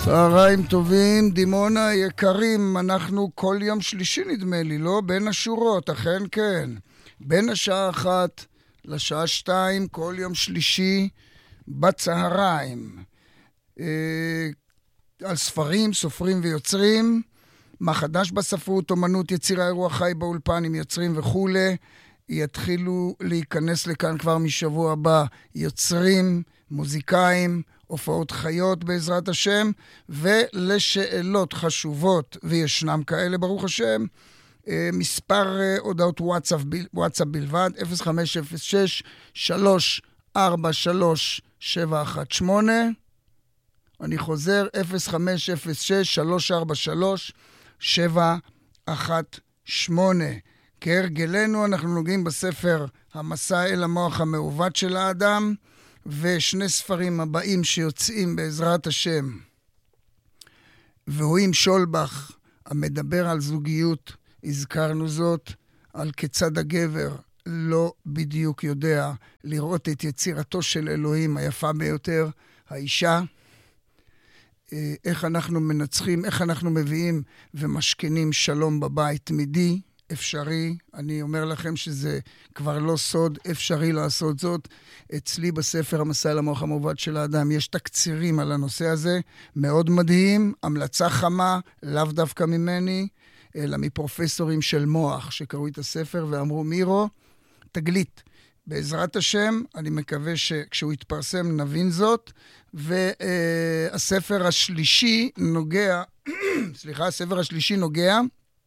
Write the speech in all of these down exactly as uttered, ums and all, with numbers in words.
צהריים טובים, דימונה יקרים, אנחנו כל יום שלישי נדמה לי, לא? בין השורות, אכן כן. בין השעה אחת לשעה שתיים, כל יום שלישי בצהריים. אה, על ספרים, סופרים ויוצרים, מה חדש בספרות, אומנות, יצירה, אירוע חי באולפן עם יוצרים וכו'. יתחילו להיכנס לכאן כבר משבוע הבא יוצרים, מוזיקאים, הופעות חיות בעזרת השם, ולשאלות חשובות, וישנם כאלה ברוך השם, מספר הודעות וואטסאפ, וואטסאפ בלבד, אפס חמש אפס שש שלוש ארבע שלוש שבע אחת שמונה, אני חוזר, אפס חמש אפס שש שלוש ארבע שלוש שבע אחת שמונה. כהרגלנו אנחנו נוגעים בספר המסע אל המוח המעוות של האדם, ושני ספרים הבאים שיוצאים בעזרת השם. והוא עם שולבך, המדבר על זוגיות, הזכרנו זאת, על כיצד הגבר לא בדיוק יודע לראות את יצירתו של אלוהים היפה ביותר, האישה, איך אנחנו מנצחים, איך אנחנו מביאים ומשכנים שלום בבית תמידי, אפשרי, אני אומר לכם שזה כבר לא סוד, אפשרי לעשות זאת. אצלי בספר המסע אל המוח המעוות של האדם יש תקצירים על הנושא הזה, מאוד מדהים, המלצה חמה, לאו דווקא ממני, אלא מפרופסורים של מוח שקראו את הספר ואמרו, מירו, תגלית. בעזרת השם, אני מקווה שכשהוא יתפרסם נבין זאת, והספר השלישי נוגע, סליחה, הספר השלישי נוגע,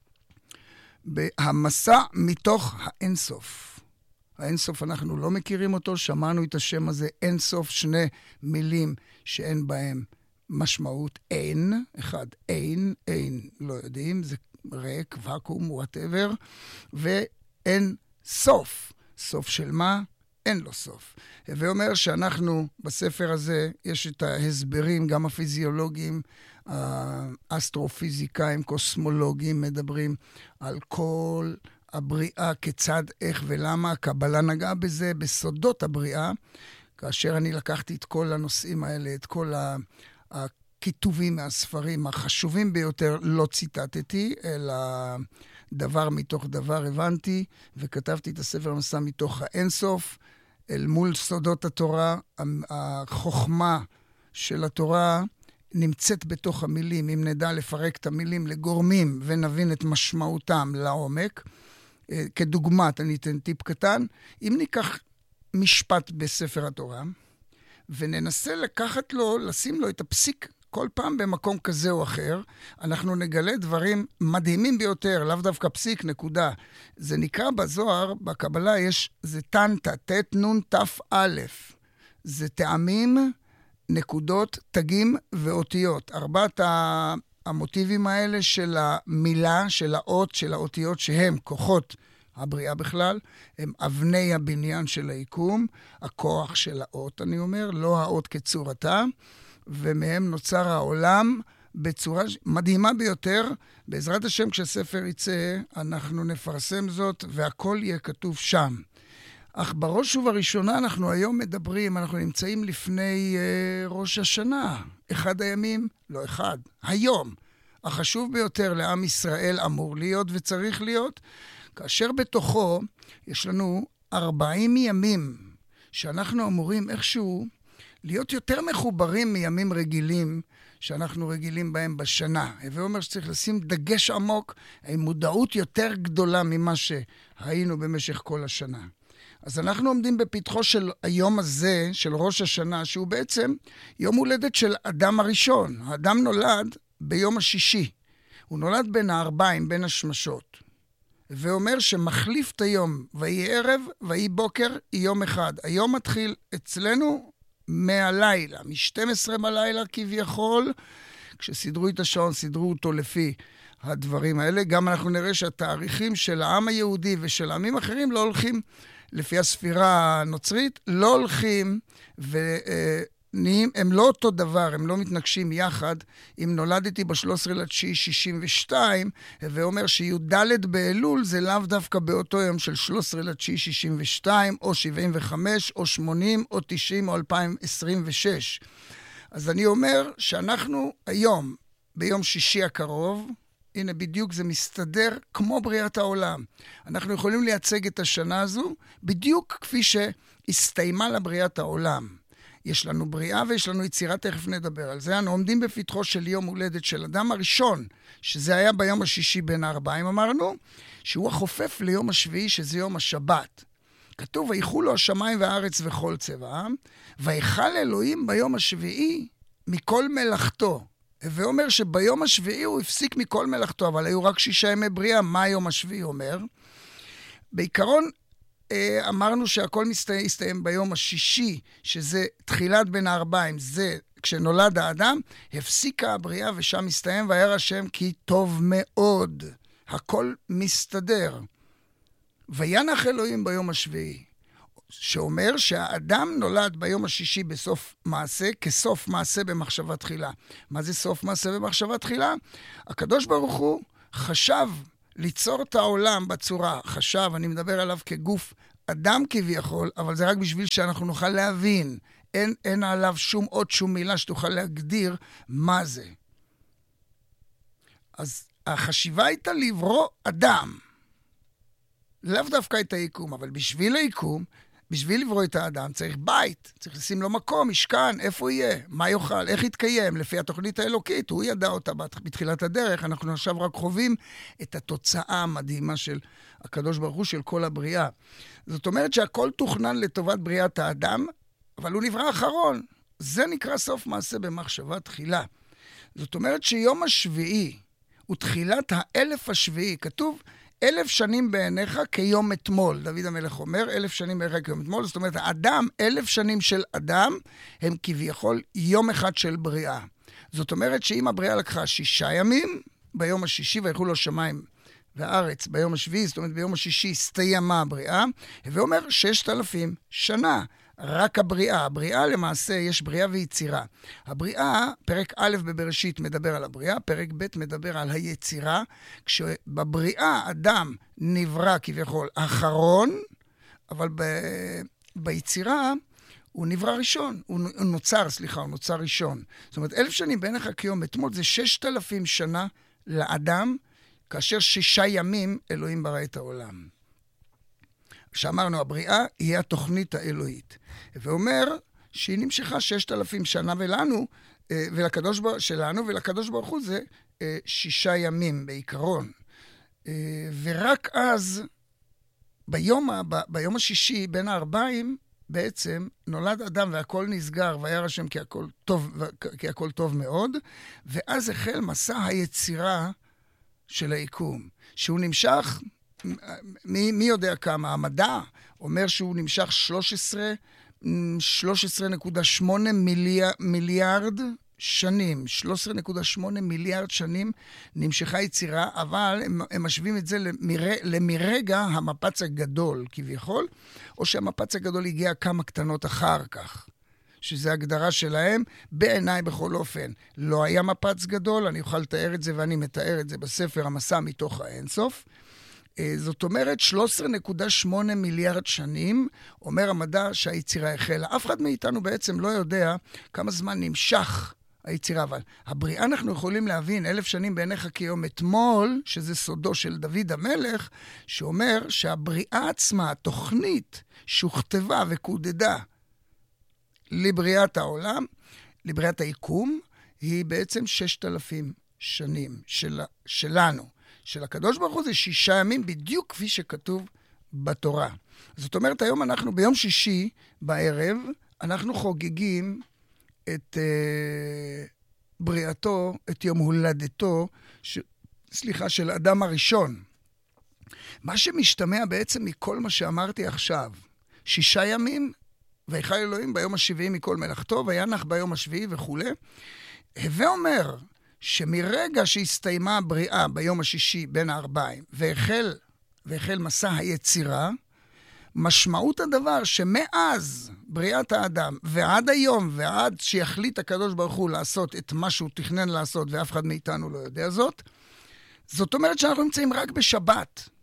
המסע מתוך האינסוף. האינסוף אנחנו לא מכירים אותו, שמענו את השם הזה, אינסוף, שני מילים שאין בהם משמעות, אין, אחד, אין, אין, לא יודעים, זה ריק, וקום, whatever, ואין סוף. סוף של מה? אין לו סוף. ואומר שאנחנו בספר הזה, יש את ההסברים, גם הפיזיולוגיים, האסטרופיזיקאים, קוסמולוגים, מדברים על כל הבריאה, כיצד, איך ולמה. הקבלה נגעה בזה, בסודות הבריאה, כאשר אני לקחתי את כל הנושאים האלה, את כל הכיתובים מהספרים החשובים ביותר, לא ציטטתי, אלא דבר מתוך דבר הבנתי, וכתבתי את הספר המסע מתוך האינסוף, אל מול סודות התורה. החוכמה של התורה נמצאת בתוך המילים, אם נדע לפרק את המילים לגורמים ונבין את משמעותם לעומק. כדוגמת, אני אתן טיפ קטן, אם ניקח משפט בספר התורה, וננסה לקחת לו, לשים לו את הפסיק כל פעם במקום כזה או אחר, אנחנו נגלה דברים מדהימים ביותר, לאו דווקא פסיק, נקודה. זה נקרא בזוהר, בקבלה יש, זה טנטה, תת נון תף א', זה טעמים, נקודות, תגים ואותיות. ארבעת המוטיבים האלה של המילה, של האות, של האותיות, שהם כוחות הבריאה בכלל, הם אבני הבניין של היקום, הכוח של האות, אני אומר, לא האות כצורתה, ומהם נוצר העולם בצורה מדהימה ביותר. בעזרת השם, כשהספר יצא, אנחנו נפרסם זאת, והכל יהיה כתוב שם. אך בראש ובראשונה אנחנו היום מדברים, אנחנו נמצאים לפני אה, ראש השנה. אחד הימים, לא אחד, היום. החשוב ביותר לעם ישראל אמור להיות וצריך להיות, כאשר בתוכו יש לנו ארבעים ימים, שאנחנו אמורים איכשהו להיות יותר מחוברים מימים רגילים, שאנחנו רגילים בהם בשנה. הווה אומר שצריך לשים דגש עמוק, עם מודעות יותר גדולה ממה שהיינו במשך כל השנה. אז אנחנו עומדים בפתחו של היום הזה, של ראש השנה, שהוא בעצם יום הולדת של אדם הראשון. האדם נולד ביום השישי. הוא נולד בין הארבעים, בין השמשות. ואומר שמחליף את היום, ויהי ערב, ויהי בוקר, יום אחד. היום מתחיל אצלנו מהלילה, מ-שתים עשרה בלילה כביכול, כשסידרו את השעון, סידרו אותו לפי הדברים האלה. גם אנחנו נראה שהתאריכים של העם היהודי ושל העמים אחרים לא הולכים לפי הספירה הנוצרית, לא הולכים ונהיים, הם לא אותו דבר, הם לא מתנגשים יחד. אם נולדתי ב-שלושה עשר לתשיעי שישים ושתיים, ואומר שי"ד באלול זה לאו דווקא באותו יום של שלושה עשר לתשיעי שישים ושתיים, או שבעים וחמש, או שמונים, או תשעים, או אלפיים עשרים ושש. אז אני אומר שאנחנו היום, ביום שישי הקרוב, הנה בדיוק זה מסתדר כמו בריאת העולם. אנחנו יכולים לייצג את השנה הזו בדיוק כפי שהסתיימה לבריאת העולם. יש לנו בריאה ויש לנו יצירה, תכף נדבר על זה. אנו עומדים בפתחו של יום הולדת של אדם הראשון, שזה היה ביום השישי בין הארבעים, אמרנו, שהוא החופף ליום השביעי, שזה יום השבת. כתוב, ויחולו לו השמיים והארץ וכל צבעם, ויחל אלוהים ביום השביעי מכל מלאכתו. ואומר שביום השביעי הוא הפסיק מכל מלאכתו, אבל היו רק שישה ימי בריאה. מה היום השביעי אומר? בעיקרון, אמרנו שהכל מסתיים, מסתיים ביום השישי, שזה תחילת בין הארבעים, זה כשנולד האדם, הפסיקה הבריאה ושם מסתיים, וירא השם כי טוב מאוד. הכל מסתדר. וינח אלוהים ביום השביעי, שאומר שהאדם נולד ביום השישי בסוף מעשה, כסוף מעשה במחשבה תחילה. מה זה סוף מעשה במחשבה תחילה? הקדוש ברוך הוא חשב ליצור את העולם בצורה, חשב, אני מדבר עליו כגוף אדם כביכול, אבל זה רק בשביל שאנחנו נוכל להבין. אין, אין עליו שום עוד שום מילה שתוכל להגדיר מה זה. אז החשיבה הייתה לברוא אדם. לאו דווקא את היקום, אבל בשביל היקום, בשביל לברוא את האדם, צריך בית, צריך לשים לו מקום, משכן, איפה הוא יהיה, מה יאכל, איך יתקיים, לפי התוכנית האלוקית, הוא ידע אותה בתחילת הדרך, אנחנו עכשיו רק חווים את התוצאה המדהימה של הקדוש ברוך הוא, של כל הבריאה. זאת אומרת שהכל תוכנן לטובת בריאת האדם, אבל הוא נברא אחרון. זה נקרא סוף מעשה במחשבה תחילה. זאת אומרת שיום השביעי הוא תחילת האלף השביעי, כתוב, אלף שנים בעיניך כיום אתמול. דוד המלך אומר, אלף שנים בעיניך כיום אתמול. זאת אומרת, האדם, אלף שנים של אדם, הם כביכול יום אחד של בריאה. זאת אומרת שאם הבריאה לקחה שישה ימים, ביום השישי ויחולו לו שמיים והארץ, ביום השביעי, זאת אומרת, ביום השישי הסתיימה הבריאה, ואומר ששת אלפים שנה. רק הבריאה. הבריאה למעשה יש בריאה ויצירה. הבריאה, פרק א' בבראשית מדבר על הבריאה, פרק ב' מדבר על היצירה, כשבבריאה אדם נברא כביכול אחרון, אבל ב... ביצירה הוא נברא ראשון, הוא נוצר, סליחה, הוא נוצר ראשון. זאת אומרת, אלף שנים בעיניך כיום אתמול זה ששת אלפים שנה לאדם, כאשר שישה ימים אלוהים ברא את העולם. שאמרנו, הבריאה היא התוכנית האלוהית. ואומר שהיא נמשכה ששת אלפים שנה ולנו, ולקדוש ברוך שלנו, ולקדוש ברוך הוא זה שישה ימים בעיקרון. ורק אז, ביום, ביום השישי, בין הארבעים, בעצם נולד אדם והכל נסגר, וירא השם כי הכל טוב, כי הכל טוב מאוד, ואז החל מסע היצירה של היקום, שהוא נמשך, מי, מי יודע כמה? המדע אומר שהוא נמשך שלוש עשרה נקודה שמונה מיליארד, מיליארד שנים. שלוש עשרה נקודה שמונה מיליארד שנים נמשכה יצירה, אבל הם, הם משווים את זה למר, למרגע המפץ הגדול כביכול, או שהמפץ הגדול הגיע כמה קטנות אחר כך. שזה הגדרה שלהם, בעיניי בכל אופן. לא היה מפץ גדול, אני אוכל לתאר את זה, ואני מתאר את זה בספר המסע מתוך האינסוף. זאת אומרת, שלוש עשרה נקודה שמונה מיליארד שנים, אומר המדע שהיצירה החלה. אף אחד מאיתנו בעצם לא יודע כמה זמן נמשך היצירה, אבל הבריאה אנחנו יכולים להבין, אלף שנים בעיניך כיום אתמול, שזה סודו של דוד המלך, שאומר שהבריאה עצמה, התוכנית שהוכתבה וקודדה לבריאת העולם, לבריאת היקום, היא בעצם ששת אלפים שנים של, שלנו. של הקדוש ברוך הוא זה שישה ימים, בדיוק כפי שכתוב בתורה. זאת אומרת, היום אנחנו ביום שישי בערב, אנחנו חוגגים את uh, בריאתו, את יום הולדתו, ש... סליחה, של אדם הראשון. מה שמשתמע בעצם מכל מה שאמרתי עכשיו, שישה ימים, ויחל אלוהים ביום השביעי מכל מלאכתו, וינח ביום השביעי וכו'. הווה אומר, שמרגע שהסתיימה הבריאה ביום השישי בין הארבעים, והחל, והחל מסע היצירה, משמעות הדבר שמאז בריאת האדם ועד היום ועד שיחליט הקדוש ברוך הוא לעשות את מה שהוא תכנן לעשות ואף אחד מאיתנו לא יודע זאת, זאת אומרת שאנחנו נמצאים רק בשבת.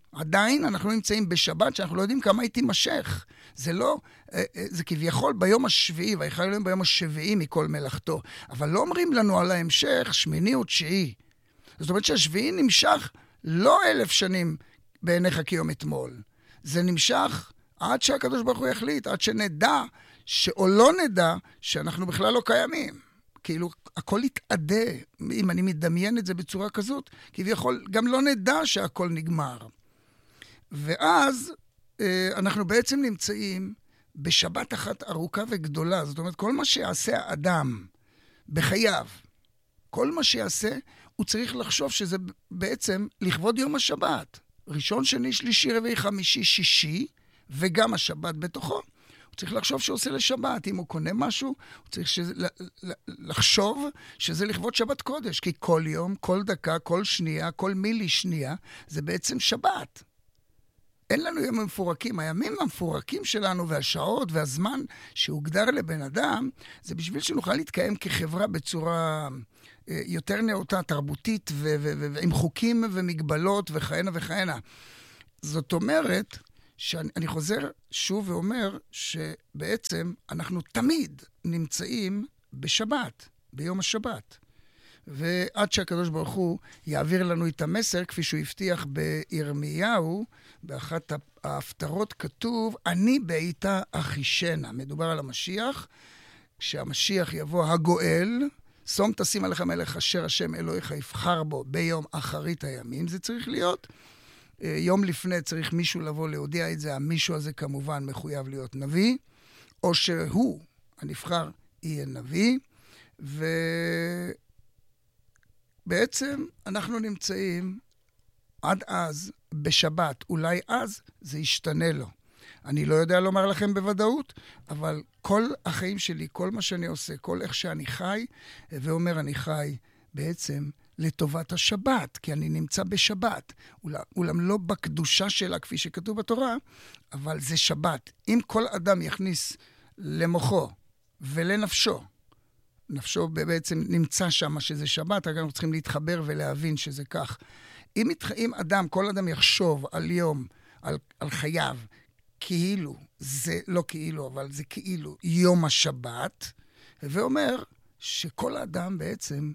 עדיין אנחנו נמצאים בשבת שאנחנו לא יודעים כמה היא תימשך. זה לא, זה כביכול ביום השביעי, ויחל אלוהים ביום השביעי מכל מלאכתו. אבל לא אומרים לנו על ההמשך שמיני או תשיעי. זאת אומרת שהשביעי נמשך לא אלף שנים בעיניך כיום אתמול. זה נמשך עד שהקדוש ברוך הוא יחליט, עד שנדע, או לא נדע, שאנחנו בכלל לא קיימים. כאילו, הכל יתעדה, אם אני מדמיין את זה בצורה כזאת, כביכול, גם לא נדע שהכל נגמר. ואז אנחנו בעצם נמצאים בשבת אחת ארוכה וגדולה. זאת אומרת, כל מה שיעשה האדם בחייו, כל מה שיעשה, הוא צריך לחשוב שזה בעצם לכבוד יום השבת. ראשון, שני, שלישי, רביעי, חמישי, שישי, וגם השבת בתוכו. הוא צריך לחשוב שהוא עושה לשבת. אם הוא קונה משהו, הוא צריך שזה, לחשוב שזה לכבוד שבת קודש. כי כל יום, כל דקה, כל שנייה, כל מילי שנייה, זה בעצם שבת. אין לנו ימים מפורקים. הימים המפורקים שלנו והשעות והזמן שהוגדר לבן אדם, זה בשביל שנוכל להתקיים כחברה בצורה יותר נאותה, תרבותית, ו- ו- ו- ועם חוקים ומגבלות וכהנה וכהנה. זאת אומרת, שאני חוזר שוב ואומר, שבעצם אנחנו תמיד נמצאים בשבת, ביום השבת. ועד שהקדוש ברוך הוא יעביר לנו את המסר, כפי שהוא הבטיח בירמיהו, באחת ההפטרות כתוב, אני בעיתה אחישנה. מדובר על המשיח, כשהמשיח יבוא הגואל, שום תשים עליך מלך אשר השם אלוהיך יבחר בו ביום אחרית הימים. זה צריך להיות. יום לפני צריך מישהו לבוא להודיע את זה. המישהו הזה כמובן מחויב להיות נביא, או שהוא, הנבחר, יהיה נביא. ובעצם אנחנו נמצאים עד אז בשבת. אולי אז זה ישתנה לו. אני לא יודע לומר לכם בוודאות, אבל כל החיים שלי, כל מה שאני עושה, כל איך שאני חי, ואומר אני חי בעצם לטובת השבת, כי אני נמצא בשבת. אולם, אולם לא בקדושה שלה כפי שכתוב בתורה, אבל זה שבת. אם כל אדם יכניס למוחו ולנפשו, נפשו בעצם נמצא שם שזה שבת, אנחנו צריכים להתחבר ולהבין שזה כך. אם, אם אדם, כל אדם יחשוב על יום, על, על חייו, כאילו, זה לא כאילו, אבל זה כאילו יום השבת, ואומר שכל האדם בעצם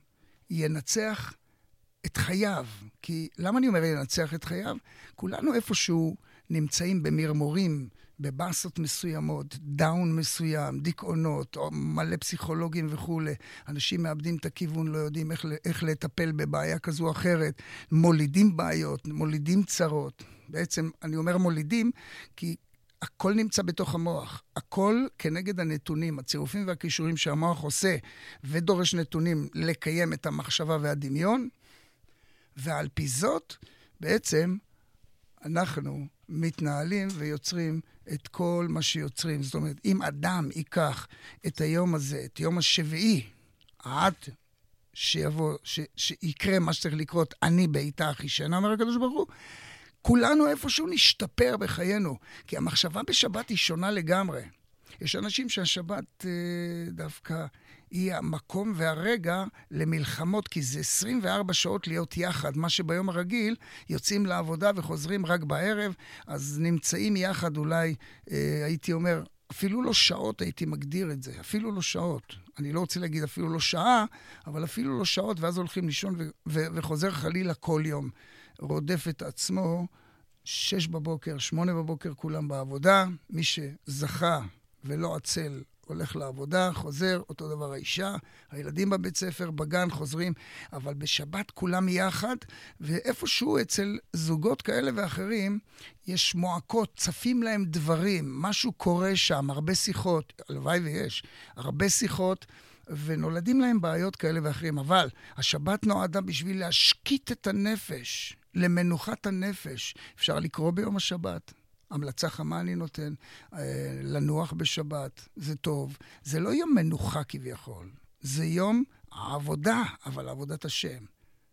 ינצח את חייו. כי למה אני אומר ינצח את חייו? כולנו איפשהו נמצאים במרמורים, בבאסות מסוימות, דאון מסוים, דיכאונות, או מלא פסיכולוגים וכו'. אנשים מאבדים את הכיוון, לא יודעים איך, איך לטפל בבעיה כזו או אחרת. מולידים בעיות, מולידים צרות. בעצם אני אומר מולידים, כי הכל נמצא בתוך המוח. הכל כנגד הנתונים, הצירופים והקישורים שהמוח עושה, ודורש נתונים לקיים את המחשבה והדמיון. ועל פי זאת, בעצם אנחנו מתנהלים ויוצרים את כל מה שיוצרים. זאת אומרת, אם אדם ייקח את היום הזה, את יום השביעי, עד שיבוא, ש, שיקרה מה שצריך לקרות, אני בעיתה אחישנה, אומר הקדוש ברוך הוא, כולנו איפשהו נשתפר בחיינו, כי המחשבה בשבת היא שונה לגמרי. יש אנשים שהשבת אה, דווקא היא המקום והרגע למלחמות, כי זה עשרים וארבע שעות להיות יחד. מה שביום הרגיל יוצאים לעבודה וחוזרים רק בערב, אז נמצאים יחד אולי, אה, הייתי אומר, אפילו לא שעות הייתי מגדיר את זה, אפילו לא שעות. אני לא רוצה להגיד אפילו לא שעה, אבל אפילו לא שעות, ואז הולכים לישון ו- ו- וחוזר חלילה כל יום. רודף את עצמו, שש בבוקר, שמונה בבוקר כולם בעבודה, מי שזכה ולא עצל הולך לעבודה, חוזר, אותו דבר האישה, הילדים בבית ספר, בגן, חוזרים, אבל בשבת כולם יחד, ואיפשהו אצל זוגות כאלה ואחרים, יש מועקות, צפים להם דברים, משהו קורה שם, הרבה שיחות, הלוואי ויש, הרבה שיחות, ונולדים להם בעיות כאלה ואחרים, אבל השבת נועדה בשביל להשקיט את הנפש, למנוחת הנפש. אפשר לקרוא ביום השבת. המלצה חמה אני נותן, לנוח בשבת, זה טוב. זה לא יום מנוחה כביכול, זה יום עבודה, אבל עבודת השם.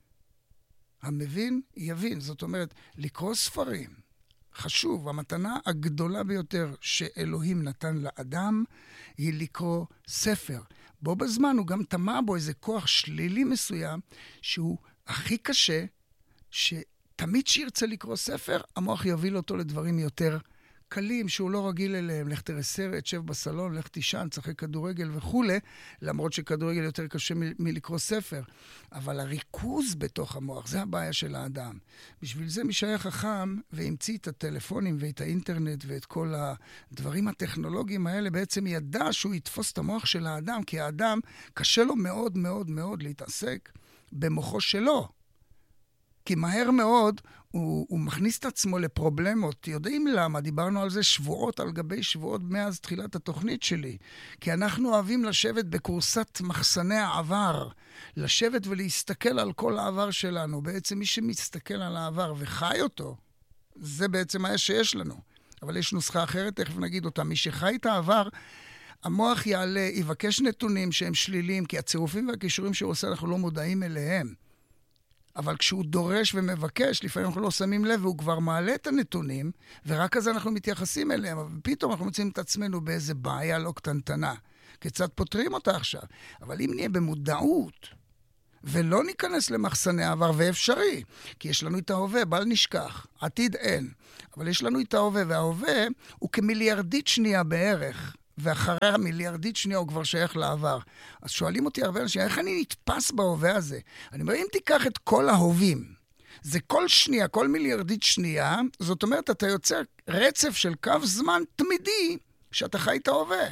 המבין יבין, זאת אומרת, לקרוא ספרים. חשוב, המתנה הגדולה ביותר שאלוהים נתן לאדם, היא לקרוא ספר. בו בזמן הוא גם תמה בו איזה כוח שלילי מסוים, שהוא הכי קשה, ש... תמיד שירצה לקרוא ספר, המוח יוביל אותו לדברים יותר קלים, שהוא לא רגיל אליהם. לך תראה סרט, שב בסלון, לך תישן, צחק כדורגל וכו', למרות שכדורגל יותר קשה מ- מלקרוא ספר. אבל הריכוז בתוך המוח, זה הבעיה של האדם. בשביל זה מי שהיה חכם והמציא את הטלפונים ואת האינטרנט ואת כל הדברים הטכנולוגיים האלה, בעצם ידע שהוא יתפוס את המוח של האדם, כי האדם קשה לו מאוד מאוד מאוד להתעסק במוחו שלו. כי מהר מאוד הוא, הוא מכניס את עצמו לפרובלמות. יודעים למה? דיברנו על זה שבועות על גבי שבועות מאז תחילת התוכנית שלי. כי אנחנו אוהבים לשבת בקורסת מחסני העבר. לשבת ולהסתכל על כל העבר שלנו. בעצם מי שמסתכל על העבר וחי אותו, זה בעצם היה שיש לנו. אבל יש נוסחה אחרת, תכף נגיד אותה. מי שחי את העבר, המוח יעלה, יבקש נתונים שהם שליליים, כי הצירופים והקישורים שהוא עושה, אנחנו לא מודעים אליהם. אבל כשהוא דורש ומבקש, לפעמים אנחנו לא שמים לב, והוא כבר מעלה את הנתונים, ורק אז אנחנו מתייחסים אליהם, אבל פתאום אנחנו מוצאים את עצמנו באיזה בעיה לא קטנטנה. כיצד פותרים אותה עכשיו? אבל אם נהיה במודעות, ולא ניכנס למחסני העבר, ואפשרי, כי יש לנו את ההווה, בל נשכח, עתיד אין, אבל יש לנו את ההווה, וההווה הוא כמיליארדית שנייה בערך, ואחרי המיליארדית שנייה הוא כבר שייך לעבר. אז שואלים אותי הרבה אנשים, איך אני נתפס בהווה הזה? אני אומר, אם תיקח את כל ההווים, זה כל שנייה, כל מיליארדית שנייה, זאת אומרת, אתה יוצר רצף של קו זמן תמידי, שאתה חי את ההווה.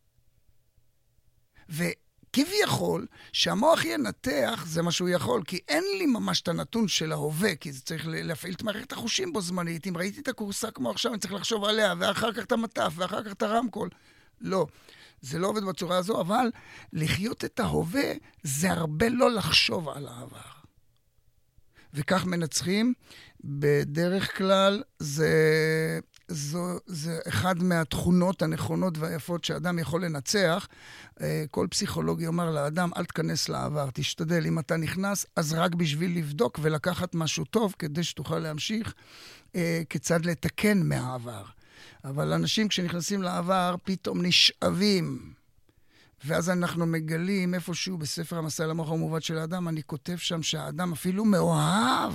וכביכול, שהמוח ינתח, זה מה שהוא יכול, כי אין לי ממש את הנתון של ההווה, כי זה צריך להפעיל את מערכת החושים בו זמנית. אם ראיתי את הקורסה כמו עכשיו, אני צריך לחשוב עליה, ואחר כך את המטף, ואחר כך את הרמקול. לא, זה לא עובד בצורה הזו, אבל לחיות את ההווה זה הרבה לא לחשוב על העבר. וכך מנצחים, בדרך כלל זה, זו, זה אחד מהתכונות הנכונות והיפות שאדם יכול לנצח. כל פסיכולוג יאמר לאדם, אל תכנס לעבר, תשתדל, אם אתה נכנס, אז רק בשביל לבדוק ולקחת משהו טוב, כדי שתוכל להמשיך כיצד לתקן מהעבר. אבל אנשים כשנכנסים לעבר פתאום נשאבים, ואז אנחנו מגלים איפשהו בספר המסע אל המוח המעוות של האדם, אני כותב שם שהאדם אפילו מאוהב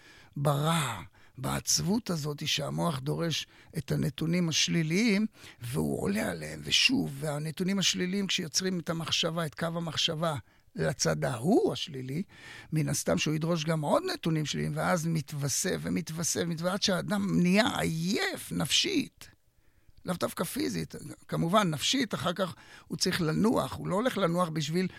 ברע, בעצבות הזאת שהמוח דורש את הנתונים השליליים, והוא עולה עליהם, ושוב, והנתונים השליליים כשיוצרים את המחשבה, את קו המחשבה, לצד ההוא השלילי, מן הסתם שהוא ידרוש גם עוד נתונים שליליים, ואז מתווסף ומתווסף, מתווסף, שהאדם נהיה עייף נפשית. לאו דווקא פיזית, כמובן נפשית, אחר כך הוא צריך לנוח, הוא לא הולך לנוח בשביל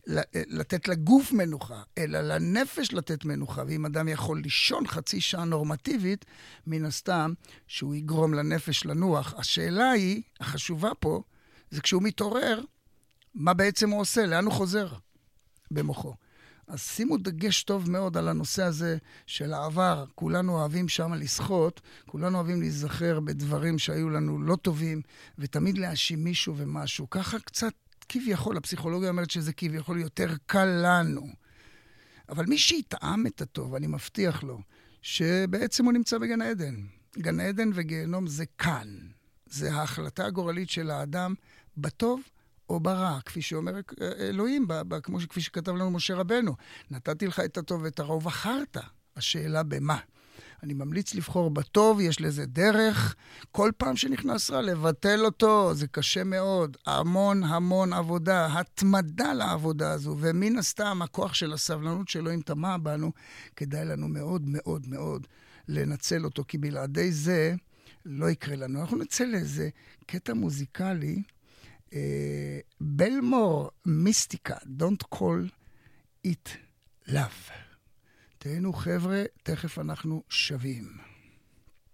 לתת לגוף מנוחה, אלא לנפש לתת מנוחה, ואם אדם יכול לישון חצי שעה נורמטיבית, מן הסתם שהוא יגרום לנפש לנוח. השאלה היא, החשובה פה, זה כשהוא מתעורר, מה בעצם הוא עושה, לאן הוא חוזר במוחו. אז שימו דגש טוב מאוד על הנושא הזה של העבר. כולנו אוהבים שם לשחות, כולנו אוהבים להיזכר בדברים שהיו לנו לא טובים, ותמיד להאשים מישהו ומשהו. ככה קצת כביכול, הפסיכולוגיה אומרת שזה כביכול יותר קל לנו. אבל מי שיטעם את הטוב, אני מבטיח לו, שבעצם הוא נמצא בגן העדן. גן העדן וגיהנום זה כאן. זה ההחלטה הגורלית של האדם בטוב, או ברע, כפי שאומר אלוהים, כמו כפי שכתב לנו משה רבנו. נתתי לך את הטוב ואת הרע ובחרת. השאלה במה? אני ממליץ לבחור בטוב, יש לזה דרך. כל פעם שנכנס רע, לבטל אותו, זה קשה מאוד. המון המון עבודה, התמדה לעבודה הזו, ומן הסתם הכוח של הסבלנות שלו, אם תמה בנו, כדאי לנו מאוד מאוד מאוד לנצל אותו, כי בלעדי זה לא יקרה לנו. אנחנו נצא לאיזה קטע מוזיקלי, בלמור מיסטיקה, Don't call it love. תהיינו חבר'ה, תכף אנחנו שווים.